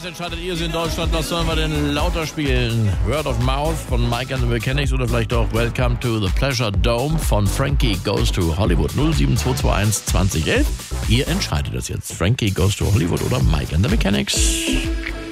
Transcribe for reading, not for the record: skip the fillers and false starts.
Jetzt entscheidet ihr es in Deutschland, was sollen wir denn lauter spielen? Word of Mouth von Mike and the Mechanics oder vielleicht auch Welcome to the Pleasure Dome von Frankie Goes to Hollywood 07221 2011. Ihr entscheidet das jetzt. Frankie Goes to Hollywood oder Mike and the Mechanics.